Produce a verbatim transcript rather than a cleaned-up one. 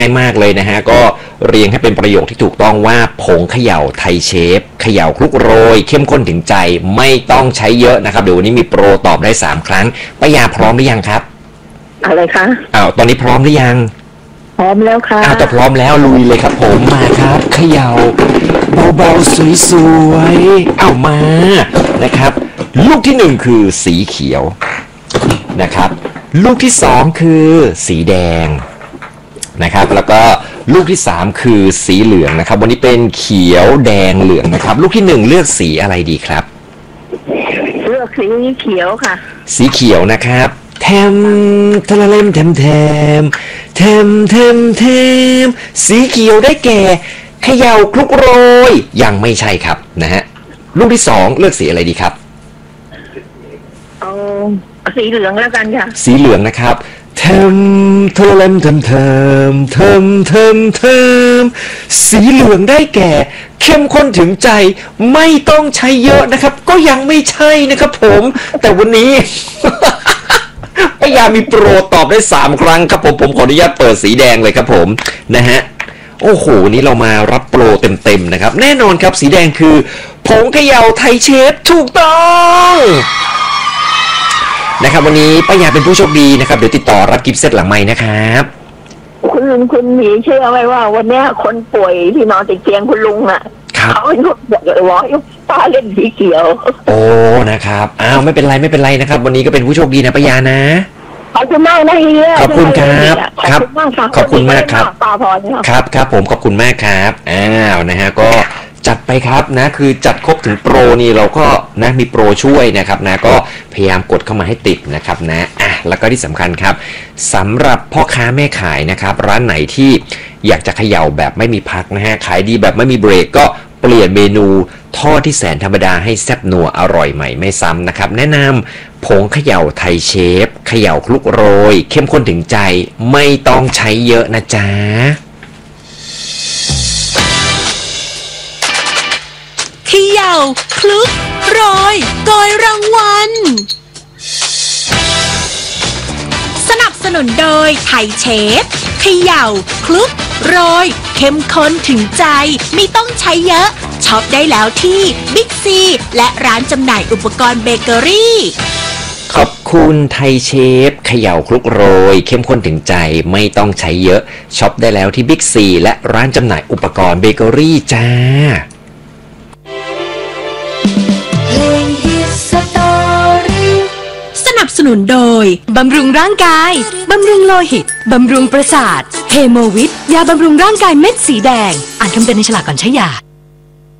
ง่ายมากเลยนะฮะก็เรียงให้เป็นประโยคที่ถูกต้องว่าผงเขย่าไทยเชฟเขย่าคลุกโรยเข้มข้นถึงใจไม่ต้องใช้เยอะนะครับเดี๋ยววันนี้มีโปรตอบได้สามครั้งป้ายาพร้อมหรือยังครับอะไรคะอ้าวตอนนี้พร้อมหรือยังพร้อมแล้วค่ะอ้าวแต่พร้อมแล้วลุยเลยครับผมมาครับเขย่าเบาๆสวยๆเอามานะครับลูกที่หนึ่งคือสีเขียวนะครับลูกที่สองคือสีแดงนะครับแล้วก็ลูกที่สามคือสีเหลืองนะครับวันนี้เป็นเขียวแดงเหลืองนะครับลูกที่หนึ่งเลือกสีอะไรดีครับเลือกสีเขียวค่ะสีเขียวนะครับแทมทะเลมแทมแทมแทมแทมแทมสีเขียวได้แก่เขย่าคลุกโรยยังไม่ใช่ครับนะฮะลูกที่สองเลือกสีอะไรดีครับเอาสีเหลืองแล้วกันค่ะสีเหลืองนะครับเทมเทเลมเทมเทมเทมเทมเทมสีเหลืองได้แก่เข้มข้นถึงใจไม่ต้องใช้เยอะนะครับก็ยังไม่ใช่นะครับผมแต่วันนี้พยายามมีโปรตอบได้สามครั้งครับผมผมขออนุญาตเปิดสีแดงเลยครับผมนะฮะโอ้โหนี่เรามารับโปรเต็มๆนะครับแน่นอนครับสีแดงคือผงเขย่าไทยเชฟถูกต้องนะครับวันนี้ป้ายาเป็นผู้โชคดีนะครับเดี๋ยวติดต่อรับกิฟต์เซตหลังไมค์นะครับคุณลุงคุณหมีเชื่อไหมว่าวันนี้คนป่วยที่นอนติดเตียงคุณลุงอ่ะเขาเป็นคนบอกเลยว่าป้าเล่นสีเขียวโอ้นะครับอ้าวไม่เป็นไรไม่เป็นไรนะครับวันนี้ก็เป็นผู้โชคดีนะป้ายานะขอบคุณมากนะเฮียขอบคุณครับครับขอบคุณมากครับป้าพรครับครับผมขอบคุณมากครับอ้าวนะฮะก็จัดไปครับนะคือจัดครบถึงโปรนี่เราก็นะมีโปรช่วยนะครับนะก็พยายามกดเข้ามาให้ติดนะครับนะอ่ะแล้วก็ที่สำคัญครับสำหรับพ่อค้าแม่ขายนะครับร้านไหนที่อยากจะเขย่าแบบไม่มีพักนะฮะขายดีแบบไม่มีเบรกก็เปลี่ยนเมนูทอดที่แสนธรรมดาให้แซ่บนัวอร่อยใหม่ไม่ซ้ำนะครับแนะนำผงเขย่าไทยเชฟเขย่าคลุกโรยเข้มข้นถึงใจไม่ต้องใช้เยอะนะจ๊ะเขย่าคลุกโรยโกยรางวัลสนับสนุนโดยไทยเชฟเขย่าคลุกโรยเข้มข้นถึงใจไม่ต้องใช้เยอะช็อปได้แล้วที่บิ๊กซีและร้านจำหน่ายอุปกรณ์เบเกอรี่ขอบคุณไทยเชฟเขย่าคลุกโรยเข้มข้นถึงใจไม่ต้องใช้เยอะช็อปได้แล้วที่บิ๊กซีและร้านจำหน่ายอุปกรณ์เบเกอรี่จ้าสนับสนุนโดยบำรุงร่างกายบำรุงโลหิตบำรุงประสาทเฮโมวิทยาบำรุงร่างกายเม็ดสีแดงอ่านคำเตือนในฉลากก่อนใช้ยา